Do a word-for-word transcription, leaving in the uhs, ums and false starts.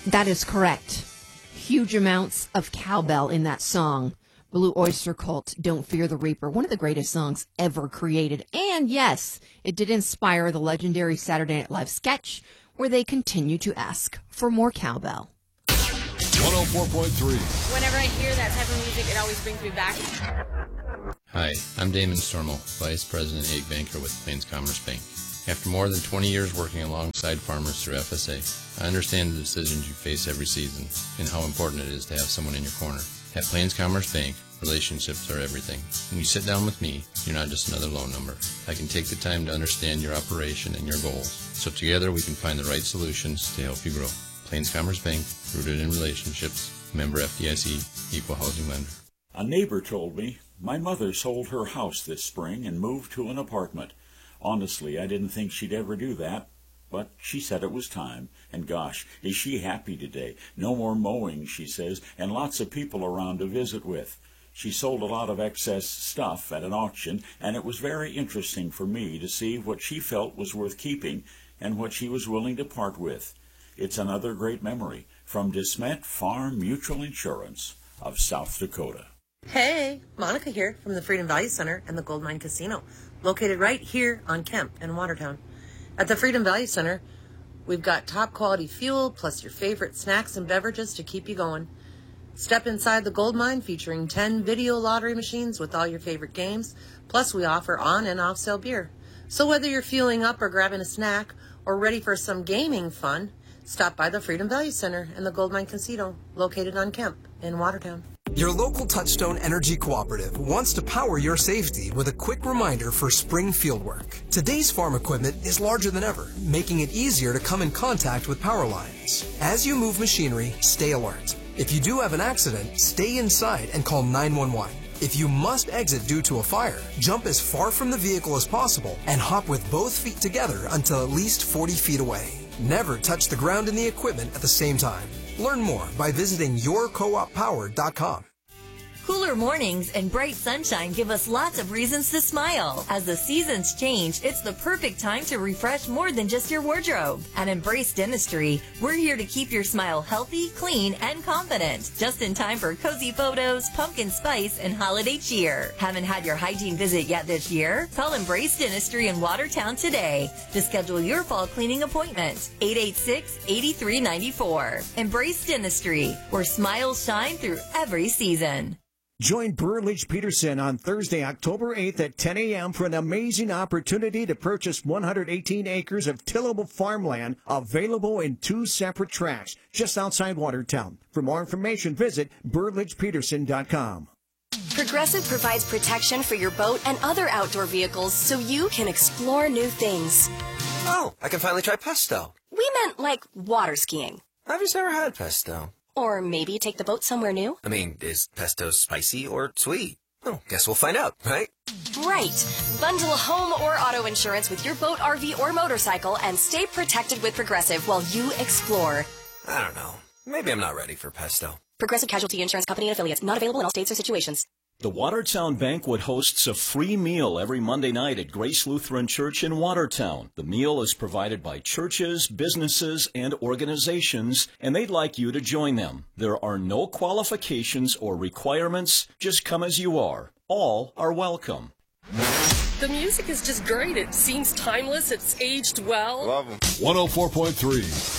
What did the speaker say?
That is correct. Huge amounts of cowbell in that song. Blue Oyster Cult, Don't Fear the Reaper, one of the greatest songs ever created. And yes, it did inspire the legendary Saturday Night Live sketch where they continue to ask for more cowbell. one oh four point three. Whenever I hear that type of music, it always brings me back. Hi, I'm Damon Stormo, Vice President Ag Banker with Plains Commerce Bank. After more than twenty years working alongside farmers through F S A, I understand the decisions you face every season and how important it is to have someone in your corner. At Plains Commerce Bank, relationships are everything. When you sit down with me, you're not just another loan number. I can take the time to understand your operation and your goals, so together we can find the right solutions to help you grow. Plains Commerce Bank, rooted in relationships, member F D I C, equal housing lender. A neighbor told me my mother sold her house this spring and moved to an apartment. Honestly, I didn't think she'd ever do that, but she said it was time. And gosh, is she happy today. No more mowing, she says, and lots of people around to visit with. She sold a lot of excess stuff at an auction, and it was very interesting for me to see what she felt was worth keeping and what she was willing to part with. It's another great memory from DeSmet Farm Mutual Insurance of South Dakota. Hey, Monica here from the Freedom Value Center and the Gold Mine Casino, located right here on Kemp in Watertown. At the Freedom Value Center, we've got top quality fuel plus your favorite snacks and beverages to keep you going. Step inside the gold mine featuring ten video lottery machines with all your favorite games, plus we offer on and off sale beer. So whether you're fueling up or grabbing a snack or ready for some gaming fun, stop by the Freedom Value Center and the Gold Mine Casino, located on Kemp in Watertown. Your local Touchstone Energy Cooperative wants to power your safety with a quick reminder for spring fieldwork. Today's farm equipment is larger than ever, making it easier to come in contact with power lines. As you move machinery, stay alert. If you do have an accident, stay inside and call nine one one. If you must exit due to a fire, jump as far from the vehicle as possible and hop with both feet together until at least forty feet away. Never touch the ground and the equipment at the same time. Learn more by visiting your co op power dot com. Cooler mornings and bright sunshine give us lots of reasons to smile. As the seasons change, it's the perfect time to refresh more than just your wardrobe. At Embrace Dentistry, we're here to keep your smile healthy, clean, and confident. Just in time for cozy photos, pumpkin spice, and holiday cheer. Haven't had your hygiene visit yet this year? Call Embrace Dentistry in Watertown today to schedule your fall cleaning appointment. eight eight six, eight three nine four. Embrace Dentistry, where smiles shine through every season. Join Burlage Peterson on Thursday, October eighth at ten a.m. for an amazing opportunity to purchase one hundred eighteen acres of tillable farmland available in two separate tracts just outside Watertown. For more information, visit burlage peterson dot com. Progressive provides protection for your boat and other outdoor vehicles so you can explore new things. Oh, I can finally try pesto. We meant like water skiing. I've just never had pesto. Or maybe take the boat somewhere new. I mean, is pesto spicy or sweet? Oh, guess we'll find out, right? Right. Bundle home or auto insurance with your boat, R V, or motorcycle and stay protected with Progressive while you explore. I don't know. Maybe I'm not ready for pesto. Progressive Casualty Insurance Company and affiliates. Not available in all states or situations. The Watertown Banquet hosts a free meal every Monday night at Grace Lutheran Church in Watertown. The meal is provided by churches, businesses, and organizations, and they'd like you to join them. There are no qualifications or requirements. Just come as you are. All are welcome. The music is just great. It seems timeless. It's aged well. Love them. one oh four point three.